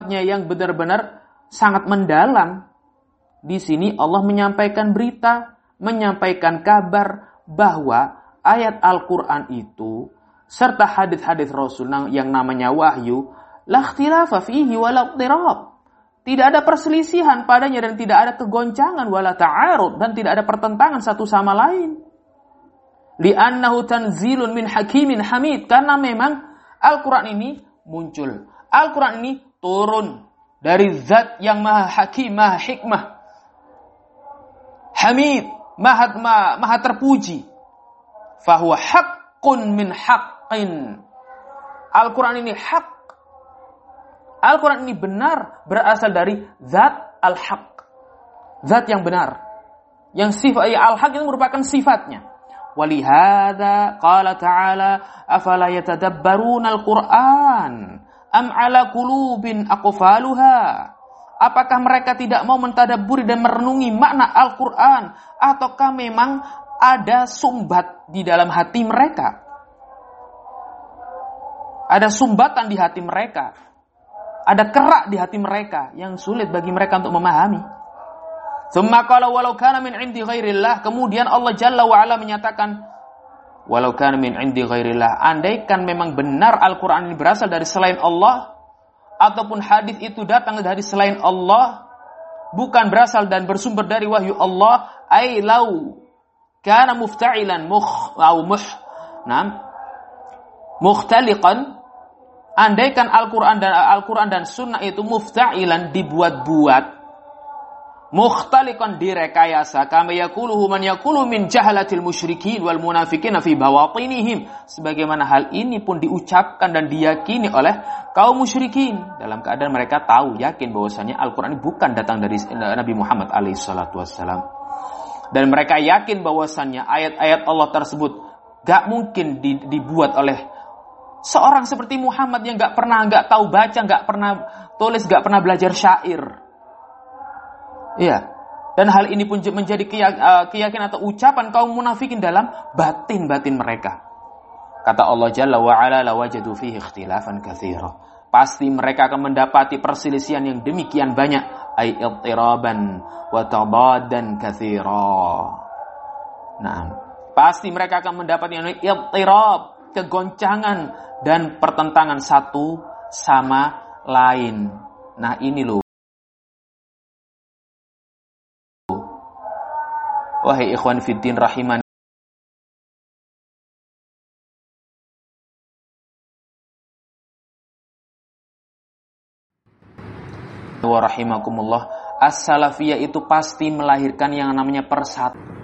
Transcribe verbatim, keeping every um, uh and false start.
yang benar-benar sangat mendalam. Di sini Allah menyampaikan berita, menyampaikan kabar bahwa ayat Al-Quran itu serta hadis-hadis Rasul yang namanya wahyu, la ikhtilafa fihi wa la idtirab. Tidak ada perselisihan padanya dan tidak ada kegoncangan wala ta'arud, dan tidak ada pertentangan satu sama lain. Li'annahu tanzilun min hakimin hamid, karena memang Al-Quran ini muncul. Al-Quran ini turun dari zat yang maha hakim, maha hikmah. Hamid, maha, maha, maha terpuji. Fahuwa haqqun min haqqin. Al-Quran ini hak. Al-Quran ini benar, berasal dari zat al-haq. Zat yang benar. Yang sifat ya, al-haq itu merupakan sifatnya. Walihada qala ta'ala afala yatadabbaruna al-Quran am ala qulubin aqfaluha. Apakah mereka tidak mau mentadabburi dan merenungi makna Al-Quran, ataukah memang ada sumbat di dalam hati mereka? Ada sumbatan di hati mereka. Ada kerak di hati mereka yang sulit bagi mereka untuk memahami. Tsumma qala walau kana min 'indi ghairillah. Kemudian Allah Jalla wa Ala menyatakan, walau kana min 'indi ghairillah, andaikan memang benar Al-Qur'an ini berasal dari selain Allah, ataupun hadis itu datang dari selain Allah, bukan berasal dan bersumber dari wahyu Allah, ai lau kana mufta'ilan mukh au muh nam mukhtaliqan. Andaikan Al-Quran dan Al-Quran dan Sunnah itu mufta'ilan, dibuat-buat, mukhtaliqan, direkayasa, kama yaquluhu man yaqulu min jahalatil musyrikin wal munafiqin fi bawatinihim, sebagaimana hal ini pun diucapkan dan diyakini oleh kaum musyrikin dalam keadaan mereka tahu, yakin bahwasanya Al-Quran ini bukan datang dari Nabi Muhammad alaihi salatu wassalam, dan mereka yakin bahwasannya ayat-ayat Allah tersebut gak mungkin dibuat oleh seorang seperti Muhammad yang gak pernah, gak tahu baca, gak pernah tulis, gak pernah belajar syair. Iya. Dan hal ini pun menjadi keyakinan atau ucapan kaum munafikin dalam batin-batin mereka. Kata Allah Jalla wa'ala, la wajadu fihi ikhtilafan katsira. Pasti mereka akan mendapati perselisihan yang demikian banyak. Ay ittiraban wa tabadan katsira. Nah, pasti mereka akan mendapati yang ittirab, kegoncangan dan pertentangan satu sama lain. Nah ini loh. Wahai ikhwan fiddin rahimani wa rahimakumullah. As-salafiyah itu pasti melahirkan yang namanya persatuan.